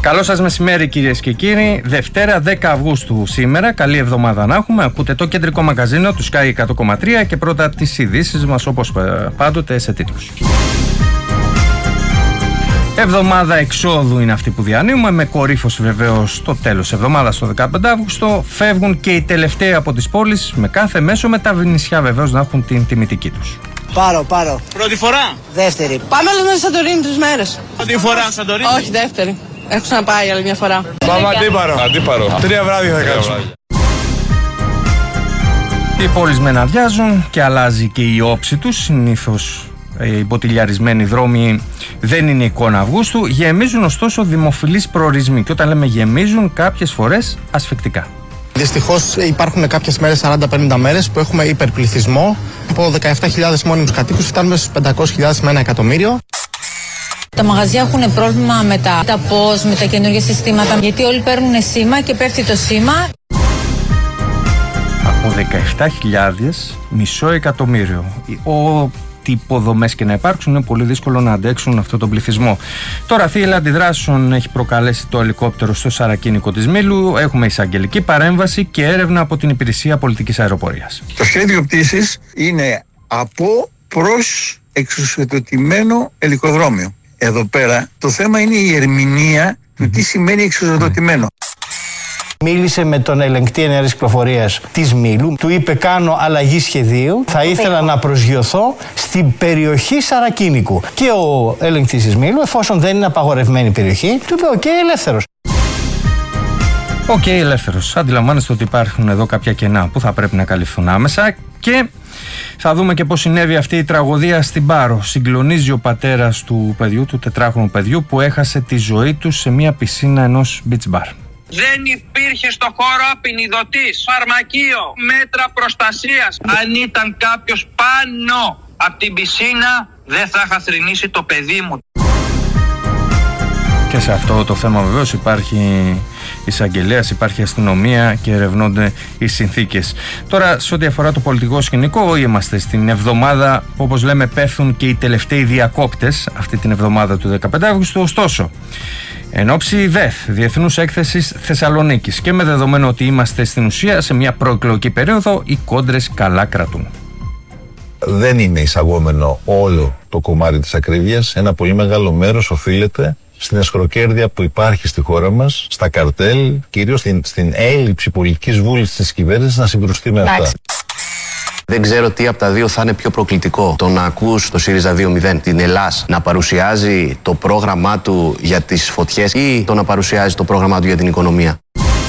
Καλό σας μεσημέρι κυρίες και κύριοι. Δευτέρα 10 Αυγούστου σήμερα. Καλή εβδομάδα να έχουμε. Ακούτε το κεντρικό μαγκαζίνο του Sky 100,3 και πρώτα τις ειδήσεις μας όπως πάντοτε σε τίτλους. Εβδομάδα εξόδου είναι αυτή που διανύουμε, με κορύφωση βεβαίως στο τέλος εβδομάδας, το 15 Αύγουστο. Φεύγουν και οι τελευταίοι από τις πόλεις με κάθε μέσο, με τα νησιά βεβαίως να έχουν την τιμητική τους. Πάρω. Πρώτη φορά. Δεύτερη. Πάμε όλες μέσα Σαντορίνη 3 μέρες. Πρώτη φορά Σαντορίνη. Όχι, δεύτερη. Έχω ξαναπάει άλλη μια φορά. Πάμε αντίπαρο. 3 βράδια θα κάτσουμε. Οι πόλεις μεναδιάζουν και αλλάζει και η όψη τους. Συνήθως οι μποτιλιαρισμένοι δρόμοι δεν είναι εικόνα Αυγούστου. Γεμίζουν ωστόσο δημοφιλείς προορισμοί. Και όταν λέμε γεμίζουν, κάποιες φορές ασφυκτικά. Δυστυχώς υπάρχουν κάποιες μέρες, 40-50 μέρες, που έχουμε υπερπληθυσμό. Από 17.000 μόνιμους κατοίκους φτάνουμε στους 500.000 με 1 εκατομμύριο. Τα μαγαζιά έχουν πρόβλημα με τα POS, με τα καινούργια συστήματα, γιατί όλοι παίρνουν σήμα και πέφτει το σήμα. Από 17.000, μισό εκατομμύριο. Ό,τι υποδομές και να υπάρξουν, είναι πολύ δύσκολο να αντέξουν αυτόν τον πληθυσμό. Τώρα, θύελλα αντιδράσεων έχει προκαλέσει το ελικόπτερο στο σαρακίνικο της Μήλου. Έχουμε εισαγγελική παρέμβαση και έρευνα από την Υπηρεσία Πολιτικής Αεροπορίας. Το σχέδιο πτήσης είναι από προς εξουσιοδοτημένο ελικοδρόμιο. Εδώ πέρα το θέμα είναι η ερμηνεία του τι σημαίνει εξουσιοδοτημένο. Μίλησε με τον ελεγκτή ενέργειας κυκλοφορίας της Μήλου, του είπε: κάνω αλλαγή σχεδίου, θα ήθελα να προσγειωθώ στην περιοχή Σαρακίνικου. Και ο ελεγκτής της Μήλου, εφόσον δεν είναι απαγορευμένη περιοχή, του είπε: οκ, ελεύθερος. Οκ, ελεύθερος. Αντιλαμβάνεστε ότι υπάρχουν εδώ κάποια κενά που θα πρέπει να καλυφθούν άμεσα και θα δούμε και πώς συνέβη αυτή η τραγωδία στην Πάρο. Συγκλονίζει ο πατέρας του παιδιού, του 4χρονου παιδιού, που έχασε τη ζωή του σε μια πισίνα ενός beach bar. Δεν υπήρχε στο χώρο απεινιδωτής, φαρμακείο, μέτρα προστασίας. Αν ήταν κάποιος πάνω από την πισίνα, δεν θα είχα θρηνήσει το παιδί μου. Και σε αυτό το θέμα βεβαίως υπάρχει εισαγγελέας, υπάρχει αστυνομία και ερευνώνται οι συνθήκες. Τώρα, σε ό,τι αφορά το πολιτικό σκηνικό, είμαστε στην εβδομάδα που, όπως λέμε, πέφτουν και οι τελευταίοι διακόπτες αυτή την εβδομάδα του 15 Αύγουστου. Ωστόσο, εν ώψη ΔΕΘ, Διεθνούς Έκθεσης Θεσσαλονίκης, και με δεδομένο ότι είμαστε στην ουσία σε μια προεκλογική περίοδο, οι κόντρες καλά κρατούν. Δεν είναι εισαγόμενο όλο το κομμάτι της ακρίβειας. Ένα πολύ μεγάλο μέρος οφείλεται στην εσχροκέρδεια που υπάρχει στη χώρα μας, στα καρτέλ, κυρίως στην έλλειψη πολιτικής βούλησης της κυβέρνησης να συγκρουστεί με αυτά. Δεν ξέρω τι από τα δύο θα είναι πιο προκλητικό. Το να ακούς το ΣΥΡΙΖΑ 2.0 την Ελλάς να παρουσιάζει το πρόγραμμά του για τις φωτιές ή το να παρουσιάζει το πρόγραμμά του για την οικονομία.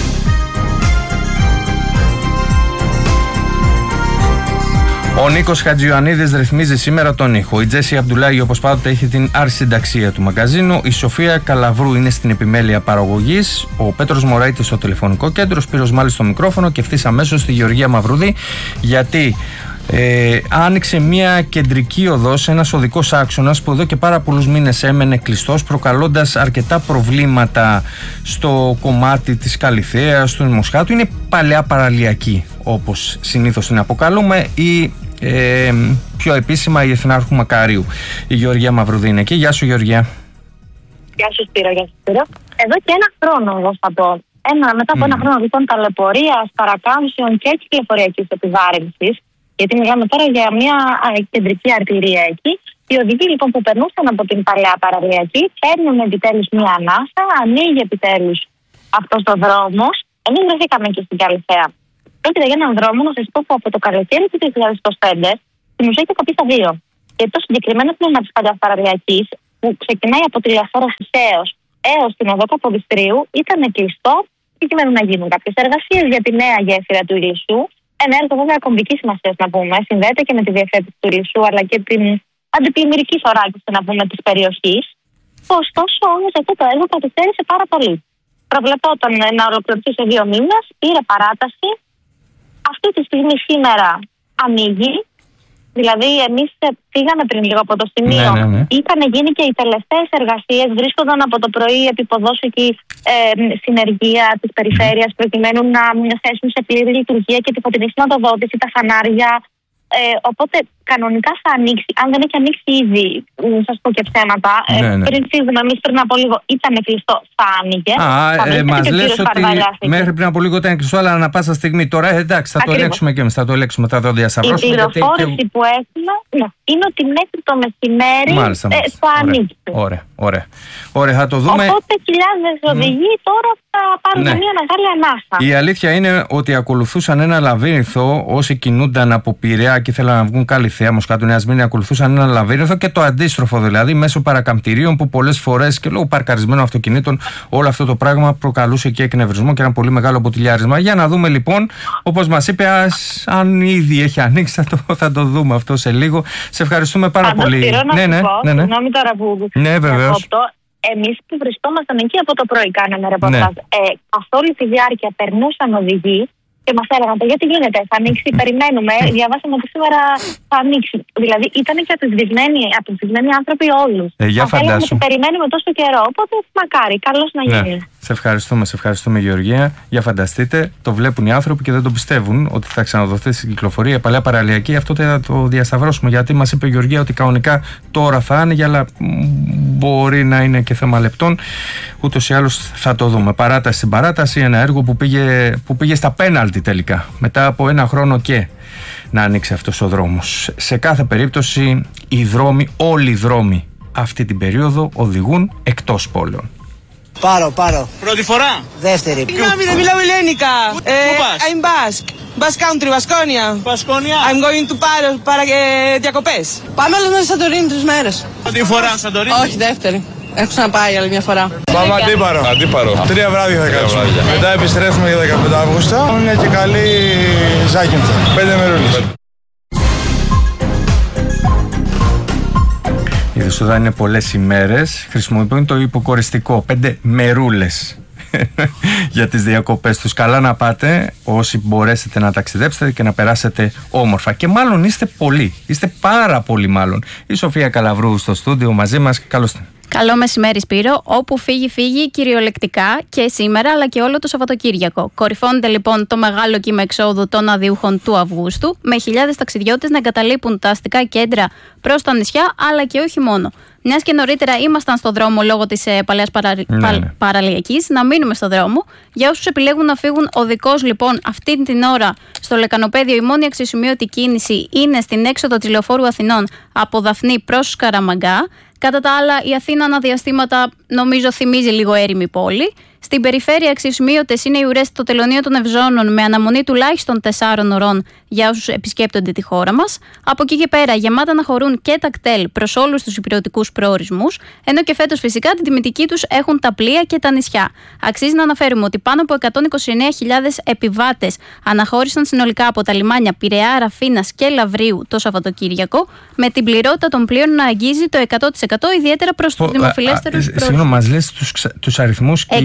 Ο Νίκος Χατζιωαννίδης ρυθμίζει σήμερα τον ήχο. Η Τζέσι Αμπτουλάγη, όπως πάντοτε, έχει την αρχισυνταξία του μαγκαζίνου. Η Σοφία Καλαβρού είναι στην επιμέλεια παραγωγής. Ο Πέτρος Μωραΐτης στο τηλεφωνικό κέντρο. Σπύρος Μάλης στο μικρόφωνο. Και ευθύς αμέσως στη Γεωργία Μαυρούδη. Γιατί άνοιξε μια κεντρική οδός, ένας οδικός άξονας που εδώ και πάρα πολλούς μήνες έμενε κλειστός, προκαλώντας αρκετά προβλήματα στο κομμάτι της Καλιθέας, του Μοσχάτου. Είναι παλαιά παραλιακή, όπως συνήθως την αποκαλούμε, ή πιο επίσημα η Εθνάρχου Μακαρίου. Η Γεωργία Μαυρούδη είναι εκεί. Γεια σου, Γεωργία. Γεια σου, Σπύρο. Εδώ και ένα χρόνο, εγώ θα πω. Μετά από ένα χρόνο λοιπόν ταλαιπωρίας, παρακάμψεων και κυκλοφοριακής επιβάρυνσης, γιατί μιλάμε τώρα για μια κεντρική αρτηρία εκεί. Οι οδηγοί λοιπόν που περνούσαν από την παλαιά παραλιακή παίρνουν επιτέλους μια ανάσα, ανοίγει επιτέλους αυτός ο δρόμος. Εμείς βρεθήκαμε και στην Καλιθέα. Πρόκειται για έναν δρόμο, να σας πω, που από το καλοκαίρι του 2025 στην ουσία έχει κοπεί στα δύο. Γιατί το συγκεκριμένο τμήμα της παλαιάς παραλιακής, που ξεκινάει από τη Λεωφόρο Φυσέως έως την οδό Καποδιστρίου, ήταν κλειστό προκειμένου να γίνουν κάποιες εργασίες για τη νέα γέφυρα του Ηλισσού. Ένα έργο βέβαια κομβικής σημασίας να πούμε. Συνδέεται και με τη διευθέτηση του Ηλισσού αλλά και την αντιπλημμυρική θωράκιση να πούμε της περιοχής. Ωστόσο όμως αυτό το έργο καθυστέρησε πάρα πολύ. Προβλεπόταν να ολοκληρωθεί σε 2 μήνες, πήρε παράταση. Αυτή τη στιγμή σήμερα ανοίγει. Δηλαδή, εμείς πήγαμε πριν λίγο από το σημείο. Είχαν γίνει και οι τελευταίες εργασίες. Βρίσκονταν από το πρωί επιποδός εκεί συνεργεία της περιφέρειας προκειμένου να θέσουν σε πλήρη λειτουργία και τη φωτεινή συνοδοδότηση, τα φανάρια. Οπότε κανονικά θα ανοίξει, αν δεν έχει ανοίξει ήδη, σας πω και ψέματα. Πριν φύγουμε εμείς πριν από λίγο ήταν κλειστό, θα άνοιγε. Μας λες ότι μέχρι πριν από λίγο ήταν κλειστό, αλλά ανά πάσα στιγμή. Τώρα εντάξει, θα το ελέγξουμε και εμείς, θα το ελέγξουμε, θα το διασταυρώσουμε. Η πληροφόρηση που έχουμε είναι ότι μέχρι το μεσημέρι θα ανοίξει. Ωραία, θα το δούμε. Οπότε χιλιάδες οδηγοί τώρα θα πάρουν μια μεγάλη ανάσα. Η αλήθεια είναι ότι ακολουθούσαν ένα λαβύρινθο όσοι κινούνταν από Πειραιά και ήθελαν να βγουν Καλυθέα, Μοσκάτου, Νέα Σμύρνη, ακολουθούσαν ένα λαβύρινθο και το αντίστροφο, δηλαδή μέσω παρακαμπτηρίων που πολλές φορές και λόγω παρκαρισμένων αυτοκινήτων όλο αυτό το πράγμα προκαλούσε και εκνευρισμό και ένα πολύ μεγάλο μποτιλιάρισμα. Για να δούμε λοιπόν, όπως μας είπε, αν ήδη έχει ανοίξει, θα το δούμε αυτό σε λίγο. Σε ευχαριστούμε πάρα πολύ. Συγγνώμη τώρα που. Ναι, βεβαίως. Εμείς που βρισκόμασταν εκεί από το πρωί κάναμε ρεπορτάζ. Καθ' όλη τη διάρκεια περνούσαν οδηγοί και μας έλεγαν γιατί γίνεται, θα ανοίξει, περιμένουμε. Διαβάσαμε ότι σήμερα θα ανοίξει. Δηλαδή ήταν και αποσβησμένοι άνθρωποι όλους. Για φαντάσου. Ότι περιμένουμε τόσο καιρό. Οπότε μακάρι, καλώς να γίνει. Σε ευχαριστούμε Γεωργία. Για φανταστείτε, το βλέπουν οι άνθρωποι και δεν το πιστεύουν ότι θα ξαναδοθεί στην κυκλοφορία η παλαιά παραλιακή. Αυτό θα το διασταυρώσουμε, γιατί μας είπε η Γεωργία ότι κανονικά τώρα θα άνοιγε, αλλά μπορεί να είναι και θέμα λεπτών. Ούτως ή άλλως θα το δούμε. Παράταση στην παράταση, ένα έργο που πήγε στα πέναλτι τελικά. Μετά από ένα χρόνο και να ανοίξει αυτός ο δρόμος. Σε κάθε περίπτωση όλοι οι δρόμοι αυτή την περίοδο οδηγούν εκτός πόλεων. Πάρω. Πρώτη φορά. Δεύτερη. Συγγνώμη, δεν μιλάω ελληνικά. Πού πας? I'm Basque. Basque Country, Baskonia. I'm going to διακοπές. Πάμε όλες μέσα στο Σαντορίνη 3 μέρες. Πρώτη φορά Σαντορίνη? Όχι, δεύτερη. Έχω ξαναπάει άλλη μια φορά. Πάμε Αντίπαρο. 3 βράδια θα κάτσουμε. Μετά επιστρέφουμε για 15 Αύγουστο. Είναι και καλή Ζάκυνθο. 5 μερούλες. Είδες εδώ είναι πολλές ημέρες. Χρησιμοποιούν το υποκοριστικό 5 μερούλες για τις διακοπές τους. Καλά να πάτε όσοι μπορέσετε να ταξιδέψετε και να περάσετε όμορφα. Και μάλλον είστε πολλοί. Είστε πάρα πολλοί μάλλον. Η Σοφία Καλαβρού στο στούντιο μαζί μας. Καλώς την. Καλό μεσημέρι Σπύρο, όπου φύγει κυριολεκτικά και σήμερα αλλά και όλο το Σαββατοκύριακο. Κορυφώνεται λοιπόν το μεγάλο κύμα εξόδου των αδιούχων του Αυγούστου, με χιλιάδες ταξιδιώτες να εγκαταλείπουν τα αστικά κέντρα προς τα νησιά, αλλά και όχι μόνο. Μιας και νωρίτερα ήμασταν στο δρόμο λόγω της παλαιάς παραλιακής, να μείνουμε στο δρόμο. Για όσους επιλέγουν να φύγουν οδικώς λοιπόν αυτή την ώρα στο Λεκανοπέδιο, η μόνη αξιοσημείωτη κίνηση είναι στην έξοδο της Λεωφόρου Αθηνών από Δαφνή προς Σκαραμαγκά. Κατά τα άλλα, η Αθήνα αναδιαστήματα νομίζω θυμίζει λίγο έρημη πόλη. Στην περιφέρεια αξιοσημείωτες είναι οι ουρές στο τελωνείο των Ευζώνων με αναμονή τουλάχιστον 4 ωρών για όσους επισκέπτονται τη χώρα μας. Από εκεί και πέρα γεμάτα να χωρούν και τα κτέλ προς όλους τους υπηρετικούς προορισμούς, ενώ και φέτος φυσικά την τιμητική τους έχουν τα πλοία και τα νησιά. Αξίζει να αναφέρουμε ότι πάνω από 129.000 επιβάτες αναχώρησαν συνολικά από τα λιμάνια Πειραιά, Ραφίνας και Λαυρίου το Σαββατοκύριακο, με την πληρότητα των πλοίων να αγγίζει το 100%, ιδιαίτερα προς τους δημοφιλέστερους προορισμούς. Συγγνώμη, μας λες τους αριθμούς. 129.000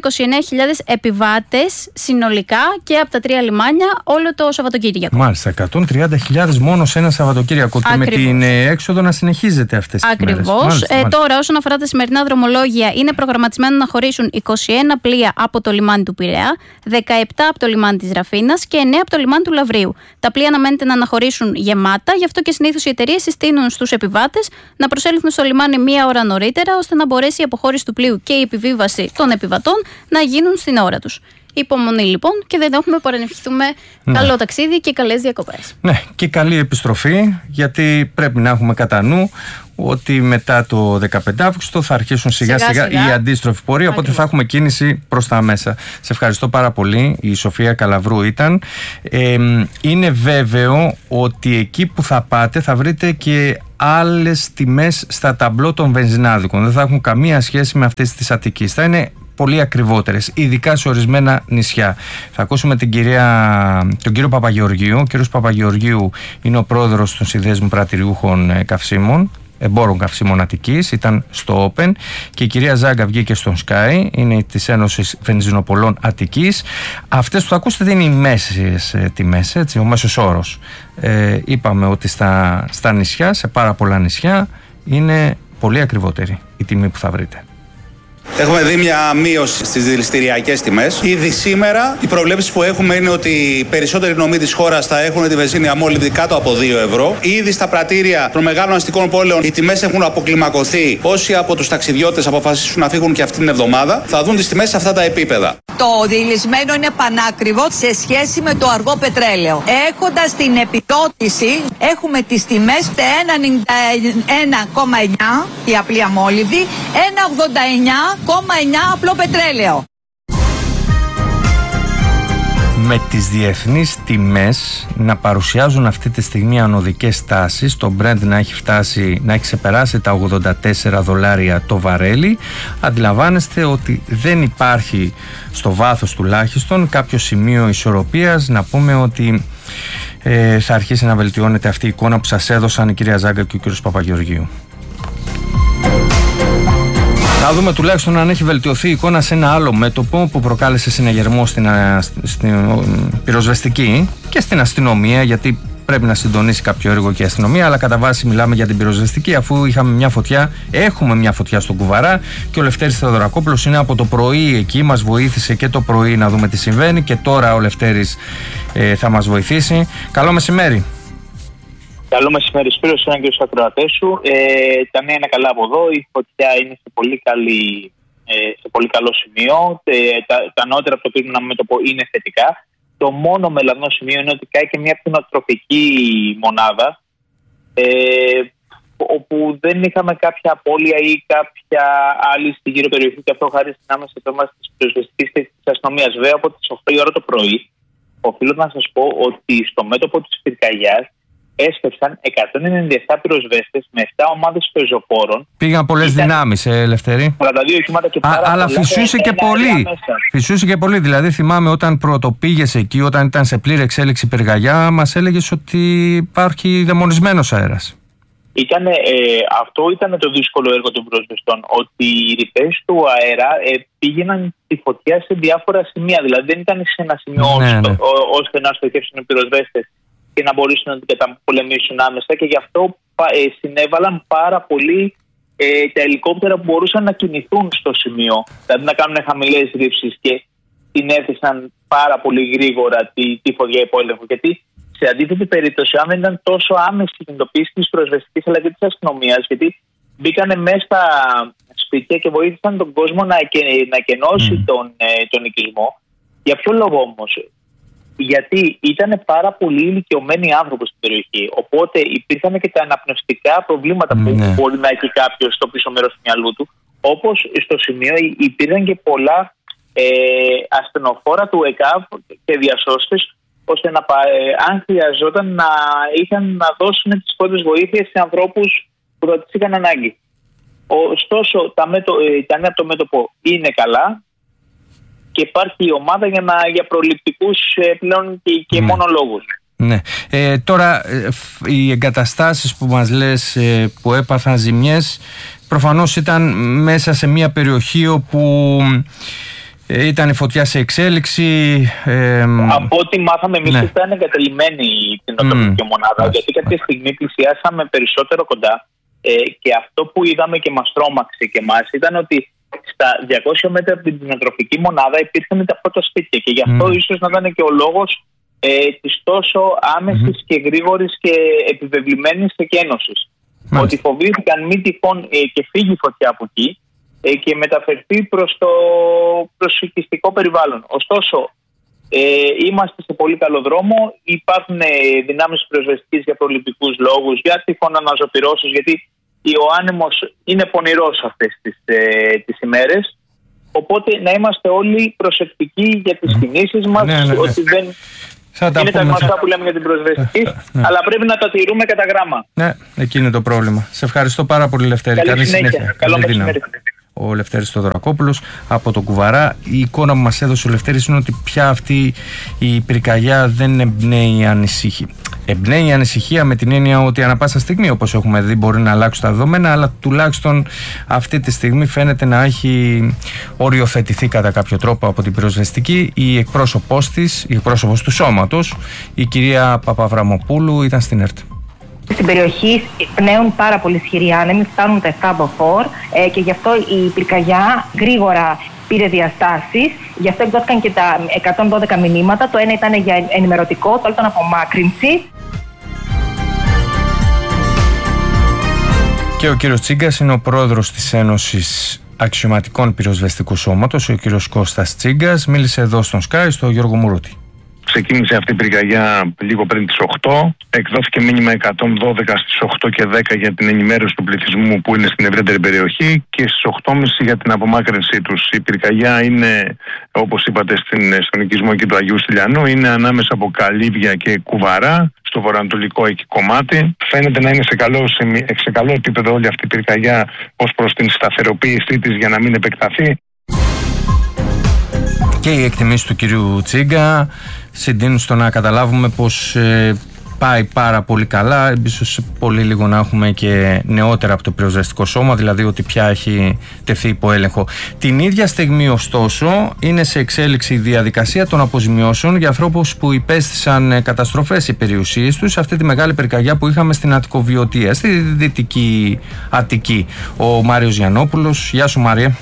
επιβάτες συνολικά και από τα 3 λιμάνια όλο το Σαββατοκύριακο. Μάλιστα, 130.000 μόνο σε ένα Σαββατοκύριακο. Ακριβώς. Και με την έξοδο να συνεχίζεται αυτές τις μέρες. Ακριβώς. Τώρα, όσον αφορά τα σημερινά δρομολόγια, είναι προγραμματισμένο να χωρίσουν 21 πλοία από το λιμάνι του Πειραιά, 17 από το λιμάνι της Ραφίνας και 9 από το λιμάνι του Λαυρίου. Τα πλοία αναμένεται να αναχωρήσουν γεμάτα, γι' αυτό και συνήθως οι εταιρείες συστήνουν στους επιβάτες να προσέλθουν στο λιμάνι 1 ώρα νωρίτερα, ώστε να μπορέσει η αποχώρηση του πλοίου και η επιβίβαση των επιβατών να γίνουν στην ώρα τους. Υπομονή λοιπόν και δεν έχουμε παρενευχηθούμε καλό ταξίδι και καλές διακοπές. Ναι, και καλή επιστροφή, γιατί πρέπει να έχουμε κατά νου ότι μετά το 15 Αύγουστο θα αρχίσουν σιγά σιγά η αντίστροφη πορεία, οπότε θα έχουμε κίνηση προς τα μέσα. Σε ευχαριστώ πάρα πολύ. Η Σοφία Καλαβρού ήταν. Είναι βέβαιο ότι εκεί που θα πάτε θα βρείτε και άλλες τιμές στα ταμπλό των βενζινάδικων. Δεν θα έχουν καμία σχέση με αυτές της Αττικής. Θα είναι πολύ ακριβότερες, ειδικά σε ορισμένα νησιά. Θα ακούσουμε τον κύριο Παπαγεωργίου. Ο κύριος Παπαγεωργίου είναι ο πρόεδρος των Συνδέσμων Πρατηριούχων Καυσίμων, Εμπόρων Καυσίμων Αττικής, ήταν στο Open, και η κυρία Ζάγκα βγήκε στον Sky, είναι της Ένωσης Βενζινοπολών Αττικής. Αυτές που θα ακούσετε δεν είναι οι μέσες τιμές, έτσι, ο μέσος όρος. Είπαμε ότι στα νησιά, σε πάρα πολλά νησιά, είναι πολύ ακριβότερη η τιμή που θα βρείτε. Έχουμε δει μια μείωση στις δηληστηριακές τιμές. Ήδη σήμερα οι προβλέψεις που έχουμε είναι ότι οι περισσότεροι νομοί της χώρας θα έχουν τη βενζίνη αμόλυβδη κάτω από 2 ευρώ. Ήδη στα πρατήρια των μεγάλων αστικών πόλεων οι τιμές έχουν αποκλιμακωθεί. Όσοι από τους ταξιδιώτες αποφασίσουν να φύγουν και αυτήν την εβδομάδα θα δουν τις τιμές σε αυτά τα επίπεδα. Το διηλυσμένο είναι πανάκριβο σε σχέση με το αργό πετρέλαιο. Έχοντας την επιδότηση, έχουμε τις τιμές 1,91,9 η απλή αμόλυβδη, 1,89,9 απλό πετρέλαιο. Με τις διεθνείς τιμές να παρουσιάζουν αυτή τη στιγμή ανωδικές τάσεις, το Brent να έχει ξεπεράσει τα $84 το βαρέλι, αντιλαμβάνεστε ότι δεν υπάρχει στο βάθος τουλάχιστον κάποιο σημείο ισορροπίας να πούμε ότι θα αρχίσει να βελτιώνεται αυτή η εικόνα που σας έδωσαν η κυρία Ζάγκα και ο κύριος Παπαγεωργίου. Να δούμε τουλάχιστον αν έχει βελτιωθεί η εικόνα σε ένα άλλο μέτωπο που προκάλεσε συναγερμό στην πυροσβεστική και στην αστυνομία, γιατί πρέπει να συντονίσει κάποιο έργο και η αστυνομία, αλλά κατά βάση μιλάμε για την πυροσβεστική, αφού έχουμε μια φωτιά στον Κουβαρά και ο Λευτέρης Θεοδωρακόπουλος είναι από το πρωί εκεί, μας βοήθησε και το πρωί να δούμε τι συμβαίνει και τώρα ο Λευτέρης θα μας βοηθήσει. Καλό μεσημέρι. Καλό μεσημέρι, Σπύρος, έναν και στους ακροατές σου. Τα νέα είναι καλά από εδώ. Η φωτιά είναι σε πολύ καλό σημείο. Τα νεότερα από το πύρινο μέτωπο είναι θετικά. Το μόνο μελανό σημείο είναι ότι κάει και μια κτηνοτροφική μονάδα, όπου δεν είχαμε κάποια απώλεια ή κάποια άλλη στη γύρω περιοχή, και αυτό χάρη στην άμεση επέμβαση της πυροσβεστικής και της αστυνομίας. Βέβαια, από τις 8 η ώρα το πρωί, οφείλω να σας πω ότι στο μέτωπο της πυρκαγιάς έσκεψαν 197 πυροσβέστες με 7 ομάδες πεζοπόρων. Πήγαν πολλές δυνάμεις, Λευτέρη. 42 οχήματα και πάρα αλλά φυσούσε και πολύ. Φυσούσε και πολύ. Δηλαδή, θυμάμαι όταν πρωτοπήγες εκεί, όταν ήταν σε πλήρη εξέλιξη πυρκαγιά, μας έλεγες ότι υπάρχει δαιμονισμένος αέρας. Αυτό ήταν το δύσκολο έργο των πυροσβεστών. Ότι οι ρηπές του αέρα πήγαιναν τη φωτιά σε διάφορα σημεία. Δηλαδή, δεν ήταν σε ένα σημείο ώστε να στοχεύσουν οι πυροσβέστες και να μπορούσαν να την καταπολεμήσουν άμεσα, και γι' αυτό συνέβαλαν πάρα πολύ τα ελικόπτερα που μπορούσαν να κινηθούν στο σημείο, δηλαδή να κάνουν χαμηλές ρήψεις, και την έθεσαν πάρα πολύ γρήγορα τη φωτιά υπό έλεγχο. Γιατί σε αντίθετη περίπτωση, αν δεν ήταν τόσο άμεση η κινητοποίηση της πυροσβεστικής αλλά και της αστυνομίας, γιατί μπήκανε μέσα στα σπίτια και βοήθησαν τον κόσμο να εκενώσει τον οικισμό. Για ποιο λόγο όμως? Γιατί ήταν πάρα πολύ ηλικιωμένοι άνθρωποι στην περιοχή. Οπότε υπήρχαν και τα αναπνευστικά προβλήματα που μπορεί να έχει κάποιος στο πίσω μέρος του μυαλού του. Όπως στο σημείο υπήρχαν και πολλά ασθενοφόρα του ΕΚΑΒ και διασώστες, ώστε αν χρειαζόταν να δώσουν τις πρώτες βοήθειες σε ανθρώπους που θα τις είχαν ανάγκη. Ωστόσο, τα νέα από το μέτωπο είναι καλά. Και υπάρχει η ομάδα για προληπτικούς πλέον και μόνο λόγους. Ναι. Τώρα οι εγκαταστάσεις που μας λες που έπαθαν ζημιές προφανώς ήταν μέσα σε μια περιοχή όπου ήταν η φωτιά σε εξέλιξη. Από ό,τι μάθαμε εμείς ήταν εγκατελειμμένη η κτηνοτροφική μονάδα, γιατί κάποια στιγμή πλησιάσαμε περισσότερο κοντά, και αυτό που είδαμε και μας τρόμαξε και εμάς ήταν ότι στα 200 μέτρα από την κτηνοτροφική μονάδα υπήρχαν τα πρώτα σπίτια, και γι' αυτό ίσως να ήταν και ο λόγος της τόσο άμεσης και γρήγορης και επιβεβλημένης εκένωσης. Ότι φοβήθηκαν μη τυχόν και φύγει η φωτιά από εκεί και μεταφερθεί προς το οικιστικό περιβάλλον. Ωστόσο, είμαστε σε πολύ καλό δρόμο. Υπάρχουν δυνάμεις πυροσβεστικής για προληπτικούς λόγους, για τυχόν αναζωπυρώσεις, γιατί ο άνεμος είναι πονηρός αυτές τις ημέρες. Οπότε να είμαστε όλοι προσεκτικοί για τις κινήσεις μας, ότι δεν είναι τα γνωστά που λέμε για την πυροσβεστική, αλλά πρέπει να τα τηρούμε κατά γράμμα. Ναι, εκεί είναι το πρόβλημα. Σε ευχαριστώ πάρα πολύ, Λευτέρη. Καλή συνέχεια. Καλό μεσημέρι. Ο Λευτέρης Θεοδωρακόπουλος από το Κουβαρά. Η εικόνα που μας έδωσε ο Λευτέρης είναι ότι πια αυτή η πυρκαγιά δεν εμπνέει ανησυχία. Εμπνέει ανησυχία με την έννοια ότι ανά πάσα στιγμή, όπως έχουμε δει, μπορεί να αλλάξουν τα δεδομένα, αλλά τουλάχιστον αυτή τη στιγμή φαίνεται να έχει οριοθετηθεί κατά κάποιο τρόπο από την πυροσβεστική. Η εκπρόσωπος του σώματος, η κυρία Παπαβραμοπούλου, ήταν στην ΕΡΤ. Στην περιοχή πνέουν πάρα πολύ ισχυροί άνεμοι, φτάνουν τα 7 μποφόρ και γι' αυτό η πυρκαγιά γρήγορα πήρε διαστάσεις. Γι' αυτό εκδόθηκαν και τα 112 μηνύματα. Το ένα ήταν για ενημερωτικό, το άλλο ήταν απομάκρυνση. Και ο κύριος Τσίγκας είναι ο πρόεδρος της Ένωσης Αξιωματικών Πυροσβεστικού Σώματος, ο κύριος Κώστας Τσίγκας. Μίλησε εδώ στον Sky, στο Γιώργο Μουρούτη. Ξεκίνησε αυτή η πυρκαγιά λίγο πριν τις 8. Εκδόθηκε μήνυμα 112 στις 8 και 10 για την ενημέρωση του πληθυσμού που είναι στην ευρύτερη περιοχή και στις 8.30 για την απομάκρυνσή τους. Η πυρκαγιά είναι, όπως είπατε, στον οικισμό εκεί του Αγίου Στυλιανού, είναι ανάμεσα από Καλύβια και Κουβαρά, στο βορειοανατολικό εκεί κομμάτι. Φαίνεται να είναι σε καλό επίπεδο όλη αυτή η πυρκαγιά ως προς την σταθεροποίησή της για να μην επεκταθεί. Και οι εκτιμήσεις του κυρίου Τσίγκα συντείνουν στο να καταλάβουμε πως πάει πάρα πολύ καλά. Ίσως πολύ λίγο να έχουμε και νεότερα από το πυροσβεστικό σώμα, δηλαδή ότι πια έχει τεθεί υπό έλεγχο. Την ίδια στιγμή, ωστόσο, είναι σε εξέλιξη η διαδικασία των αποζημιώσεων για ανθρώπους που υπέστησαν καταστροφές ή περιουσίες τους σε αυτή τη μεγάλη πυρκαγιά που είχαμε στην Αττικοβιωτία, στη Δυτική Αττική. Ο Μάριος Γιαννόπουλος. Γεια σου, Μάρια.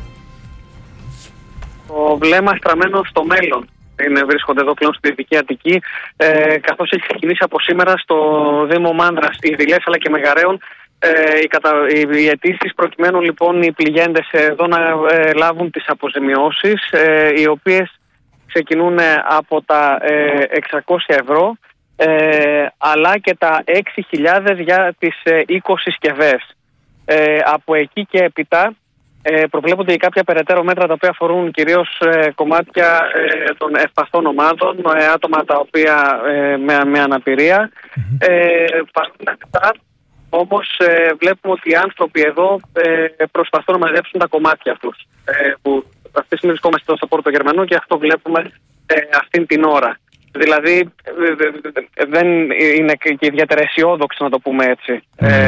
Το βλέμμα στραμμένο στο μέλλον. Βρίσκονται εδώ πλέον στη Δυτική Αττική, καθώς έχει ξεκινήσει από σήμερα στο Δήμο Μάνδρας, Ιδηλές αλλά και Μεγαρέων οι αιτήσεις προκειμένου λοιπόν οι πληγέντες εδώ να λάβουν τις αποζημιώσεις, οι οποίες ξεκινούν από τα 600 ευρώ αλλά και τα 6.000 για τις 20 συσκευές. Από εκεί και έπειτα προβλέπονται και κάποια περαιτέρω μέτρα τα οποία αφορούν κυρίως κομμάτια των ευπαθών ομάδων, άτομα τα οποία με αναπηρία. Όμως βλέπουμε ότι οι άνθρωποι εδώ προσπαθούν να μαζέψουν τα κομμάτια τους. Που αυτή τη στιγμή βρισκόμαστε εδώ στο Πόρτο Γερμανό και αυτό βλέπουμε αυτήν την ώρα. Δηλαδή δεν είναι και ιδιαίτερα αισιόδοξο να το πούμε έτσι.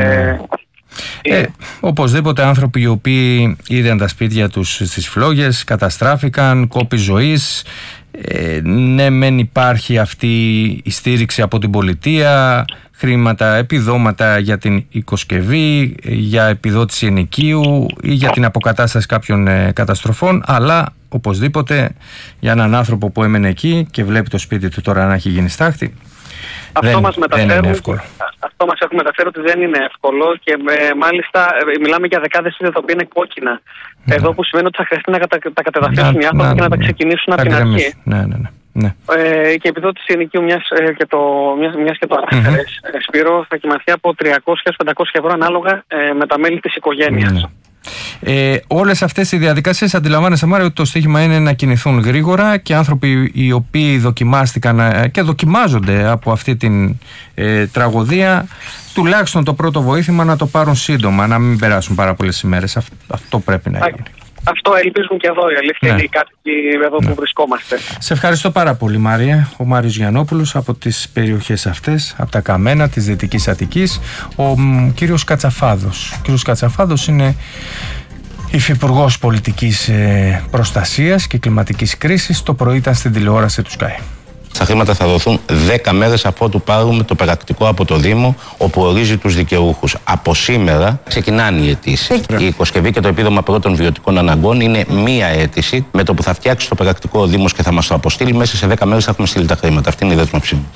Οπωσδήποτε άνθρωποι οι οποίοι είδαν τα σπίτια τους στις φλόγες, καταστράφηκαν, κόπη ζωής. Ναι, μεν υπάρχει αυτή η στήριξη από την πολιτεία, χρήματα, επιδόματα για την οικοσκευή, για επιδότηση ενοικίου ή για την αποκατάσταση κάποιων καταστροφών, αλλά οπωσδήποτε για έναν άνθρωπο που έμενε εκεί και βλέπει το σπίτι του τώρα να έχει γίνει στάχτη, δεν είναι εύκολο. Αυτό μας έχουν μεταφέρει ότι δεν είναι εύκολο και μάλιστα μιλάμε για δεκάδες σπίτια τα οποία είναι κόκκινα. Εδώ που σημαίνει ότι θα χρειαστεί να τα κατεδαφίσουν οι άνθρωποι και να τα ξεκινήσουν από την αρχή. Ναι. Και η επιδότηση ενοικίου μιας και το ανέφερες, Σπύρο, θα κοιμαθεί από 300-500 ευρώ ανάλογα με τα μέλη της οικογένειας. Όλες αυτές οι διαδικασίες, αντιλαμβάνεσαι, Μάριο, ότι το στοίχημα είναι να κινηθούν γρήγορα και άνθρωποι οι οποίοι δοκιμάστηκαν και δοκιμάζονται από αυτή την τραγωδία, τουλάχιστον το πρώτο βοήθημα να το πάρουν σύντομα, να μην περάσουν πάρα πολλές ημέρες. Αυτό πρέπει να γίνει. Αυτό ελπίζουν και εδώ, η αλήθεια είναι οι κάτοικοι εδώ που βρισκόμαστε. Σε ευχαριστώ πάρα πολύ, Μαρία. Ο Μάριος Γιαννόπουλος από τις περιοχές αυτές, από τα Καμένα της Δυτικής Αττικής. Ο κύριος Κατσαφάδος. Ο κύριος Κατσαφάδος είναι υφυπουργός πολιτικής προστασίας και κλιματικής κρίσης. Το πρωί ήταν στην τηλεόραση του Sky. Τα χρήματα θα δοθούν 10 μέρες αφότου πάρουμε το πρακτικό από το Δήμο, όπου ορίζει τους δικαιούχους. Από σήμερα ξεκινάνε οι αιτήσεις. Η οικοσκευή και το επίδομα πρώτων βιωτικών αναγκών είναι μία αίτηση. Με το που θα φτιάξει το πρακτικό ο Δήμος και θα μας το αποστείλει, μέσα σε 10 μέρες θα έχουμε στείλει τα χρήματα. Αυτή είναι η δέσμευσή μου.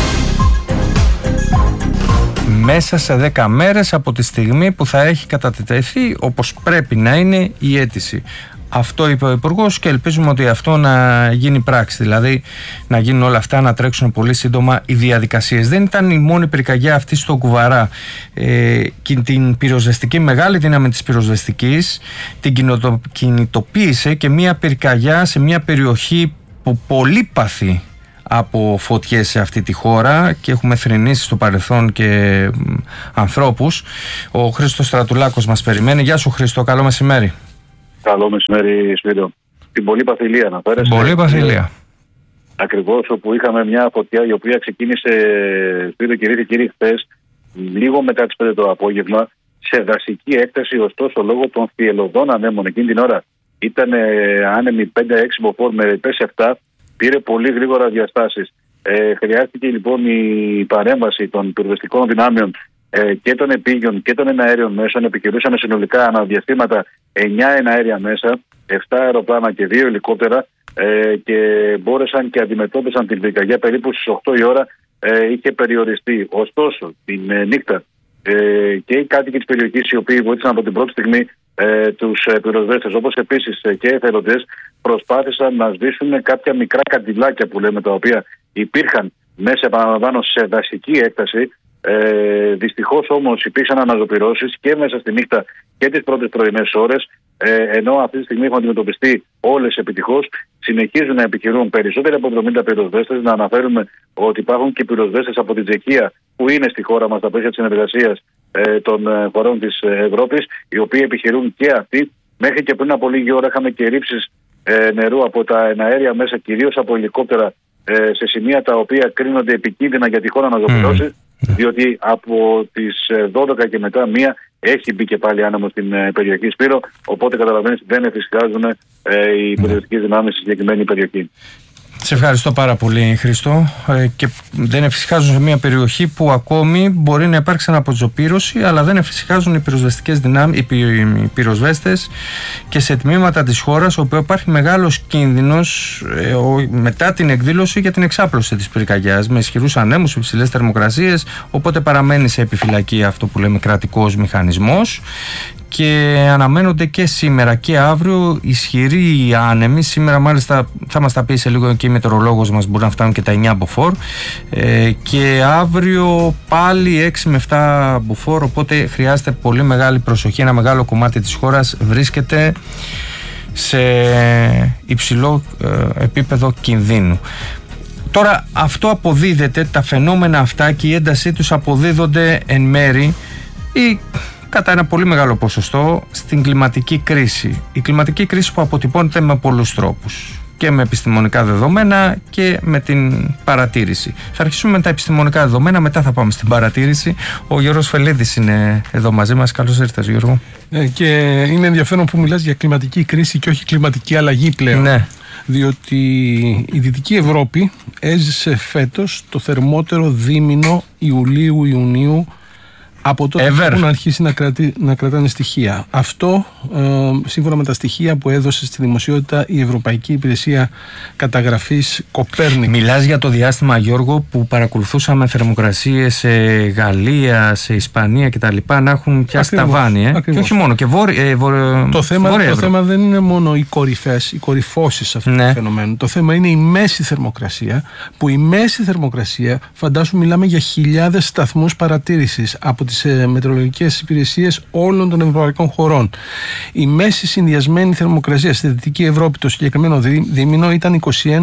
Μέσα σε 10 μέρες από τη στιγμή που θα έχει κατατεθεί, όπως πρέπει να είναι, η αίτηση. Αυτό είπε ο Υπουργός και ελπίζουμε ότι αυτό να γίνει πράξη. Δηλαδή να γίνουν όλα αυτά, να τρέξουν πολύ σύντομα οι διαδικασίες. Δεν ήταν η μόνη πυρκαγιά αυτή στο Κουβαρά. Την πυροσβεστική, μεγάλη δύναμη της πυροσβεστικής την κινητοποίησε και μια πυρκαγιά σε μια περιοχή που πολύ παθεί από φωτιές σε αυτή τη χώρα και έχουμε θρηνήσει στο παρελθόν και ανθρώπους. Ο Χρήστος Στρατουλάκος μας περιμένει. Γεια σου, Χρήστο, καλό μεσημέρι. Καλό μεσημέρι, Σπύρο. Την Πολύπαθη Ηλία αναφέρεσαι. Πολύπαθη Ηλία. Ακριβώς, όπου είχαμε μια φωτιά η οποία ξεκίνησε, Σπύρο, κυρίες και κύριοι, χθες, λίγο μετά τις 5 το απόγευμα, σε δασική έκταση, ωστόσο λόγω των θυελλωδών ανέμων. Εκείνη την ώρα ήταν άνεμοι 5-6 μποφόρ με ρηπές 7, πήρε πολύ γρήγορα διαστάσεις. Χρειάστηκε λοιπόν η παρέμβαση των πυροσβεστικών δυνάμεων και των επίγειων και των εναέριων μέσων. Επιχειρούσαμε συνολικά αναδιαστήματα 9 εναέρια μέσα, 7 αεροπλάνα και 2 ελικόπτερα, και μπόρεσαν και αντιμετώπισαν την πυρκαγιά περίπου στις 8 η ώρα. Είχε περιοριστεί. Ωστόσο, την νύχτα και οι κάτοικοι της περιοχής, οι οποίοι βοήθησαν από την πρώτη στιγμή τους πυροσβέστες, όπως επίσης και εθελοντές, προσπάθησαν να σβήσουν κάποια μικρά καντιλάκια που λέμε, τα οποία υπήρχαν μέσα, επαναλαμβάνω, σε δασική έκταση. Δυστυχώς όμως υπήρξαν αναζωπυρώσεις και μέσα στη νύχτα και τις πρώτες πρωινές ώρες, ενώ αυτή τη στιγμή έχουν αντιμετωπιστεί όλες επιτυχώς. Συνεχίζουν να επιχειρούν περισσότεροι από 70 πυροσβέστες. Να αναφέρουμε ότι υπάρχουν και πυροσβέστες από την Τσεχία που είναι στη χώρα μας στα πλαίσια της συνεργασίας των χωρών της Ευρώπης, οι οποίοι επιχειρούν και αυτοί. Μέχρι και πριν από λίγη ώρα είχαμε και ρήψεις νερού από τα εναέρια μέσα, κυρίως από ελικόπτερα, σε σημεία τα οποία κρίνονται επικίνδυνα για τυχόν αναζωπυρώσεις, διότι από τις 12 και μετά 1 έχει μπει και πάλι άνεμο στην περιοχή Σπύρο, οπότε καταλαβαίνεις δεν εφησυχάζουν οι πυροσβεστικές δυνάμεις στη συγκεκριμένη περιοχή. Σε ευχαριστώ πάρα πολύ, Χριστό. Και δεν εφησυχάζουν σε μια περιοχή που ακόμη μπορεί να υπάρξει αναποζωπήρωση, αλλά δεν εφησυχάζουν οι πυροσβεστικές δυνάμεις, οι πυροσβέστες, και σε τμήματα της χώρας όπου υπάρχει μεγάλος κίνδυνος μετά την εκδήλωση για την εξάπλωση της πυρκαγιάς, με ισχυρούς ανέμους, υψηλές θερμοκρασίες. Οπότε παραμένει σε επιφυλακή αυτό που λέμε κρατικός μηχανισμός. Και αναμένονται και σήμερα και αύριο ισχυροί άνεμοι. Σήμερα μάλιστα θα μας τα πει σε λίγο και η μετεωρολόγος μας, μπορεί να φτάνουν και τα 9 μποφόρ, και αύριο πάλι 6 με 7 μποφόρ, οπότε χρειάζεται πολύ μεγάλη προσοχή. Ένα μεγάλο κομμάτι της χώρας βρίσκεται σε υψηλό επίπεδο κινδύνου. Τώρα αυτό αποδίδεται, τα φαινόμενα αυτά και η έντασή τους αποδίδονται εν μέρη ή κατά ένα πολύ μεγάλο ποσοστό στην κλιματική κρίση. Η κλιματική κρίση που αποτυπώνεται με πολλούς τρόπους, και με επιστημονικά δεδομένα και με την παρατήρηση. Θα αρχίσουμε με τα επιστημονικά δεδομένα, μετά θα πάμε στην παρατήρηση. Ο Γιώργος Φελίδης είναι εδώ μαζί μας. Καλώς ήρθες, Γιώργο. Και είναι ενδιαφέρον που μιλάς για κλιματική κρίση και όχι κλιματική αλλαγή πλέον. Ναι. Διότι η Δυτική Ευρώπη έζησε φέτος το θερμότερο δίμηνο Ιουλίου-Ιουνίου από τότε που έχουν αρχίσει να κρατάνε στοιχεία. Αυτό σύμφωνα με τα στοιχεία που έδωσε στη δημοσιότητα η Ευρωπαϊκή Υπηρεσία Καταγραφής Κοπέρνικου. Μιλάς για το διάστημα, Γιώργο, που παρακολουθούσαμε θερμοκρασίες σε Γαλλία, σε Ισπανία κτλ. Να έχουν πιάσει τα βάνη. Και όχι μόνο. Και το θέμα δεν είναι μόνο οι κορυφές, οι κορυφώσεις αυτού του φαινομένου. Το θέμα είναι η μέση θερμοκρασία, που η μέση θερμοκρασία, φαντάσου, μιλάμε για χιλιάδες σταθμούς παρατήρησης από τις μετεωρολογικές υπηρεσίες όλων των ευρωπαϊκών χωρών. Η μέση συνδυασμένη θερμοκρασία στη Δυτική Ευρώπη το συγκεκριμένο δίμηνο ήταν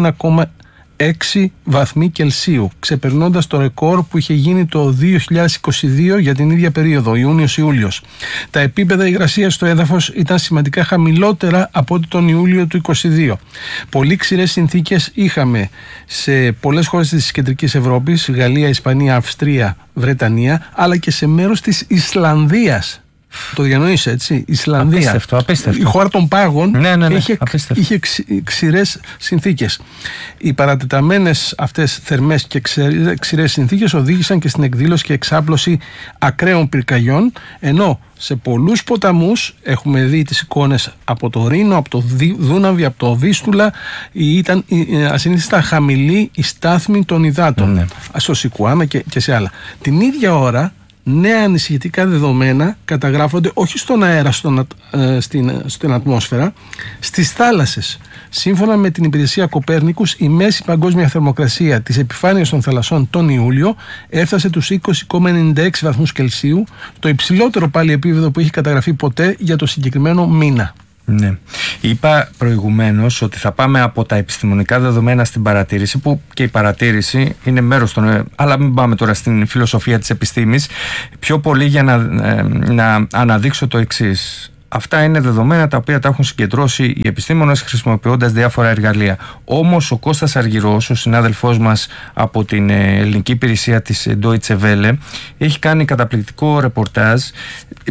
21,6 βαθμοί Κελσίου, ξεπερνώντας το ρεκόρ που είχε γίνει το 2022 για την ίδια περίοδο, Ιούνιος-Ιούλιος. Τα επίπεδα υγρασίας στο έδαφος ήταν σημαντικά χαμηλότερα από ό,τι τον Ιούλιο του 2022. Πολύ ξηρές συνθήκες είχαμε σε πολλές χώρες της Κεντρικής Ευρώπης, Γαλλία, Ισπανία, Αυστρία, Βρετανία, αλλά και σε μέρος της Ισλανδίας. Το διανοείσαι, έτσι. Ισλανδία. Απίστευτο. Η χώρα των πάγων είχε ξηρές συνθήκες. Οι παρατεταμένες αυτές θερμές και ξηρές συνθήκες οδήγησαν και στην εκδήλωση και εξάπλωση ακραίων πυρκαγιών, ενώ σε πολλούς ποταμούς, έχουμε δει τις εικόνες από το Ρήνο, από το Δούναβι, από το Βίστουλα, ήταν ασυνήθιστα χαμηλή η στάθμη των υδάτων, στο Σικουάνα και σε άλλα. Την ίδια ώρα, νέα ανησυχητικά δεδομένα καταγράφονται όχι στον αέρα, στην ατμόσφαιρα, στις θάλασσες. Σύμφωνα με την υπηρεσία Κοπέρνικους, η μέση παγκόσμια θερμοκρασία της επιφάνειας των θαλασσών τον Ιούλιο έφτασε τους 20,96 βαθμούς Κελσίου, το υψηλότερο πάλι επίπεδο που έχει καταγραφεί ποτέ για το συγκεκριμένο μήνα. Ναι. Είπα προηγουμένως ότι θα πάμε από τα επιστημονικά δεδομένα στην παρατήρηση, που και η παρατήρηση είναι μέρος των... αλλά μην πάμε τώρα στην φιλοσοφία της επιστήμης, πιο πολύ για να αναδείξω το εξής. Αυτά είναι δεδομένα τα οποία τα έχουν συγκεντρώσει οι επιστήμονες χρησιμοποιώντας διάφορα εργαλεία. Όμως ο Κώστας Αργυρός, ο συνάδελφός μας από την ελληνική υπηρεσία της Deutsche Welle, έχει κάνει καταπληκτικό ρεπορτάζ